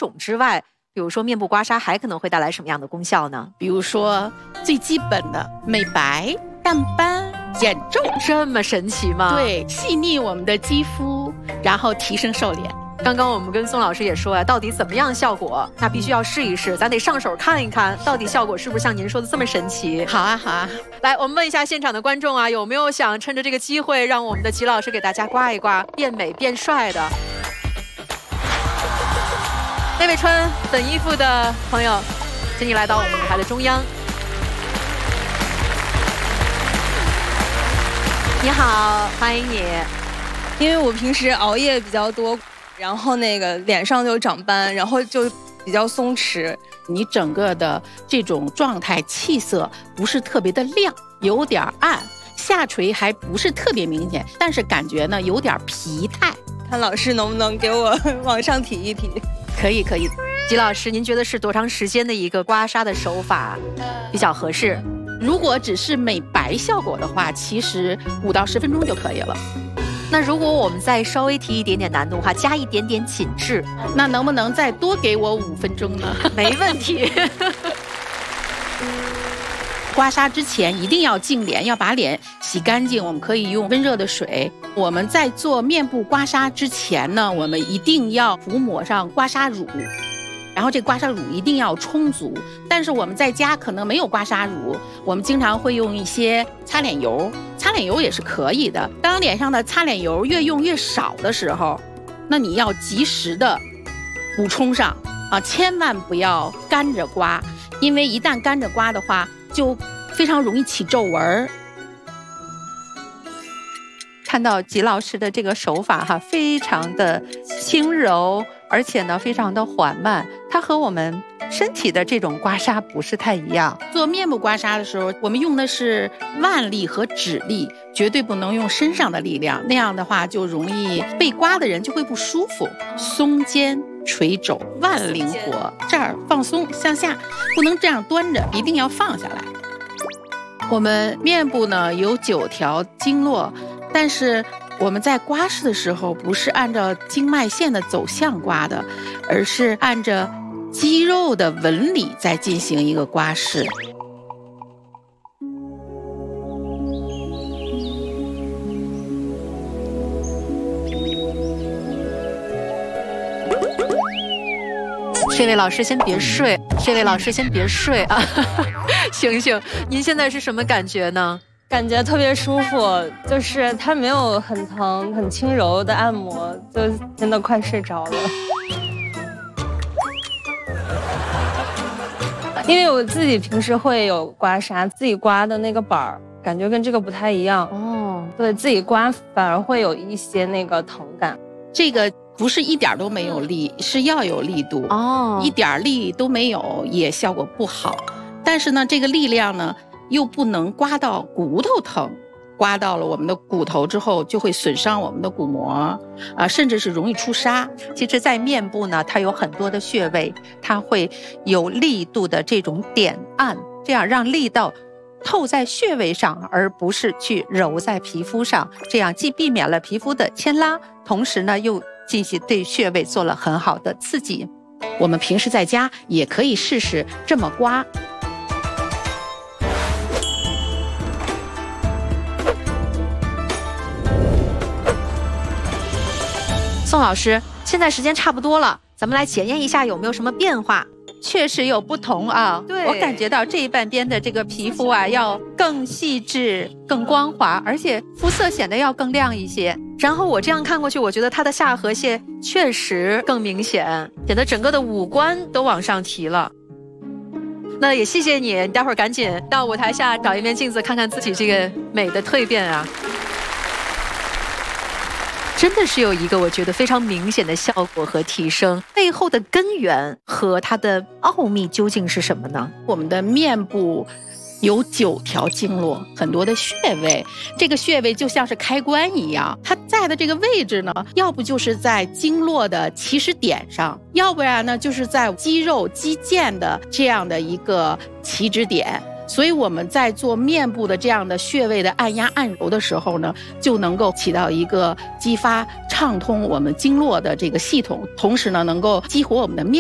种之外，比如说面部刮痧还可能会带来什么样的功效呢？ 比如说最基本的美白、淡斑、减皱， 这么神奇吗？ 对，细腻我们的肌肤，然后提升瘦脸。 刚刚我们跟宋老师也说呀，到底怎么样效果，那必须要试一试，咱得上手看一看，到底效果是不是像您说的这么神奇？ 好啊，好啊。 来，我们问一下现场的观众啊，有没有想趁着这个机会，让我们的齐老师给大家刮一刮，变美变帅的？那位穿粉衣服的朋友，请你来到我们舞台的中央。你好，欢迎你。 因为我平时熬夜比较多，然后脸上就长斑，然后就比较松弛。 你整个的这种状态气色不是特别的亮，有点暗，下垂还不是特别明显，但是感觉呢有点疲态。 看老师能不能给我往上提一提？ 可以可以。 吉老师，您觉得是多长时间的一个刮痧的手法比较合适？ 如果只是美白效果的话，其实5到10分钟就可以了。 那如果我们再稍微提一点点难度的话，加一点点紧致， 那能不能再多给我5分钟呢？ 没问题。 刮痧之前一定要净脸，要把脸洗干净。我们可以用温热的水。我们在做面部刮痧之前呢，我们一定要涂抹上刮痧乳，然后这刮痧乳一定要充足。但是我们在家可能没有刮痧乳，我们经常会用一些擦脸油，擦脸油也是可以的。当脸上的擦脸油越用越少的时候，那你要及时的补充上啊，千万不要干着刮，因为一旦干着刮的话，就非常容易起皱纹。 看到吉老师的这个手法哈，非常的轻柔，而且呢非常的缓慢，它和我们身体的这种刮痧不是太一样。 做面部刮痧的时候，我们用的是腕力和指力，绝对不能用身上的力量，那样的话就容易被刮的人就会不舒服。松肩垂肘，腕灵活，这儿放松向下，不能这样端着，一定要放下来。我们面部呢有9条经络，但是我们在刮拭的时候不是按照经脉线的走向刮的，而是按着肌肉的纹理在进行一个刮拭。 这位老师先别睡，这位老师先别睡啊，醒醒！您现在是什么感觉呢？ 感觉特别舒服，就是它没有很疼、很轻柔的按摩，就真的快睡着了。因为我自己平时会有刮痧，自己刮的那个板儿，感觉跟这个不太一样。哦，对自己刮反而会有一些那个疼感。 这个不是一点都没有力，是要有力度哦，一点力都没有也效果不好。但是呢，这个力量呢又不能刮到骨头疼，刮到了我们的骨头之后就会损伤我们的骨膜啊，甚至是容易出痧。 其实在面部呢，它有很多的穴位，它会有力度的这种点按，这样让力道透在穴位上，而不是去揉在皮肤上，这样既避免了皮肤的牵拉，同时呢又进行对穴位做了很好的刺激。 我们平时在家也可以试试这么刮。 宋老师，现在时间差不多了，咱们来检验一下有没有什么变化。 确实有不同啊，对，我感觉到这一半边的这个皮肤啊要更细致、更光滑，而且肤色显得要更亮一些。 然后我这样看过去，我觉得它的下颌线确实更明显，显得整个的五官都往上提了。那也谢谢你，你待会儿赶紧到舞台下找一面镜子，看看自己这个美的蜕变啊。真的是有一个我觉得非常明显的效果和提升，背后的根源和它的奥秘究竟是什么呢？ 我们的面部有9条经络，很多的穴位，这个穴位就像是开关一样，它在的这个位置呢，要不就是在经络的起始点上，要不然呢就是在肌肉肌腱的这样的一个起止点。所以我们在做面部的这样的穴位的按压按揉的时候呢，就能够起到一个激发畅通我们经络的这个系统，同时呢能够激活我们的面